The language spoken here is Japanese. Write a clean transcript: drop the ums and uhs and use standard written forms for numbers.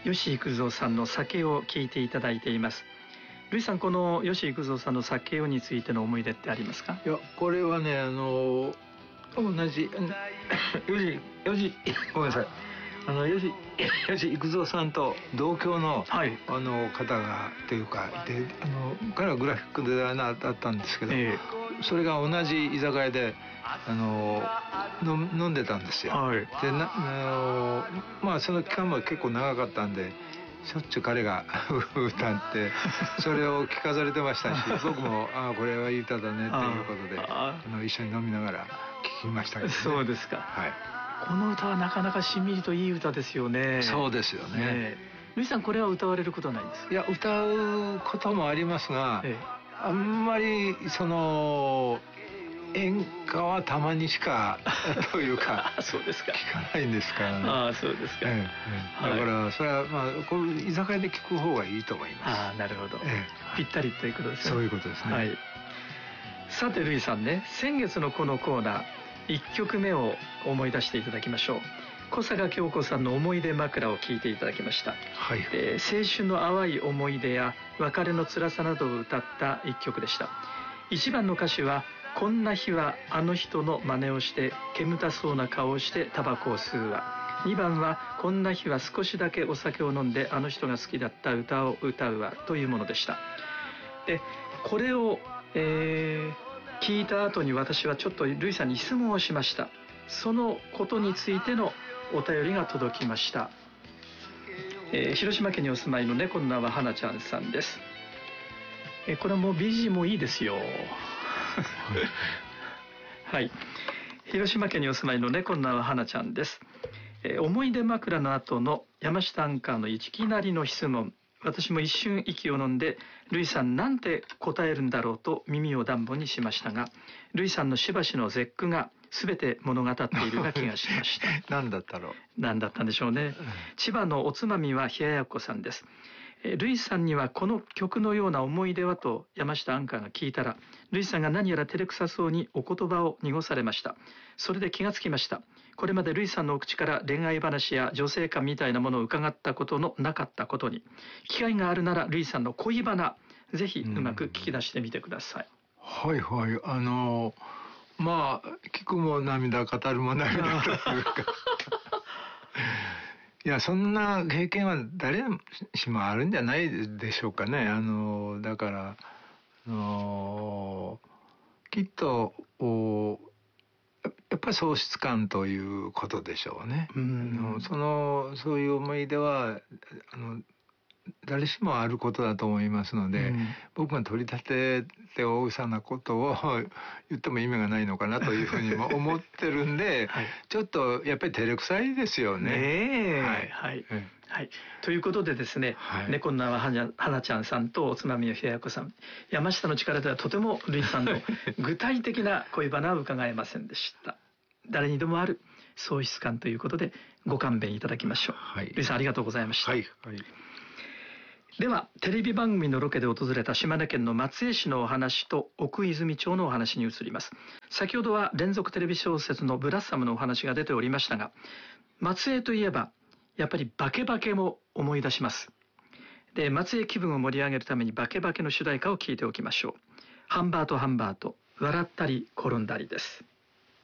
吉幾三さんの酒を聴いていただいています。ルイさん、この吉幾三さんの酒をについての思い出ってありますか？ いや、これはね、同じごめんなさい、吉幾三さんと同郷の、はい、方がというかで、彼はグラフィックデザイナーだったんですけど、それが同じ居酒屋で飲んでたんですよ。はい、でまあその期間も結構長かったんで、しょっちゅう彼が歌ってそれを聞かされてましたし僕もこれはいい歌だねっていうことで一緒に飲みながら聞きましたけどね。 そうですか。はい。この歌はなかなかしんみりといい歌ですよね。 そうですよね。 ルイさん、これは歌われることはないんですか？ いや、歌うこともありますが、あんまり演歌はたまにしかというかそうですか、 聞かないんですからね。 そうですか。 だからそれはこう居酒屋で聞く方がいいと思います。 なるほど、ぴったりということですね。 そういうことですね。 はい。さてルイさんね、先月のこのコーナー1曲目を思い出していただきましょう。小坂京子さんの思い出枕を聞いていただきました。はい。青春の淡い思い出や別れの辛さなどを歌った1曲でした。1番の歌詞は、こんな日はあの人の真似をして煙たそうな顔をしてタバコを吸うわ。2番は、こんな日は少しだけお酒を飲んであの人が好きだった歌を歌うわというものでした。でこれを、聞いた後に私はちょっとルイさんに質問をしました。そのことについてのお便りが届きました。広島県にお住まいの猫の名は花ちゃんさんです。これはもう BG もいいですよはい、広島県にお住まいの猫の名は花ちゃんです。思い出枕の後の山下アンカーのいきなりの質問、私も一瞬息を飲んで、ルイさんなんて答えるんだろうと耳を暖房にしましたが、ルイさんのしばしの絶句が全て物語っているような気がしました何だったろう。 何だったんでしょうね。千葉のおつまみは冷ややっこさんです。ルイさんにはこの曲のような思い出はと山下アンカーが聞いたら、ルイさんが何やら照れくさそうにお言葉を濁されました。それで気がつきました。これまでルイさんのお口から恋愛話や女性観みたいなものを伺ったことのなかったことに、機会があるならルイさんの恋バナ、ぜひうまく聞き出してみてください。 はいはい、まあ聞くも涙語るも涙というかいや、そんな経験は誰しもあるんじゃないでしょうかね。だからきっとやっぱり喪失感ということでしょうね。そういう思い出は誰しもあることだと思いますので、僕が取り立てて大げさなことを言っても意味がないのかなというふうにも思ってるんで、はい、ちょっとやっぱり照れくさいですよね。 はい、ということでですね、猫の名は花ちゃんさんとおつまみのひややこさん、山下の力ではとてもルイさんの具体的な恋バナは伺えませんでした。誰にでもある喪失感ということでご勘弁いただきましょう。ルイさん、ありがとうございました。ではテレビ番組のロケで訪れた島根県の松江市のお話と奥泉町のお話に移ります。先ほどは連続テレビ小説のブラッサムのお話が出ておりましたが、松江といえばやっぱりバケバケも思い出します。で、松江気分を盛り上げるためにバケバケの主題歌を聞いておきましょう。ハンバートハンバート、笑ったり転んだりです。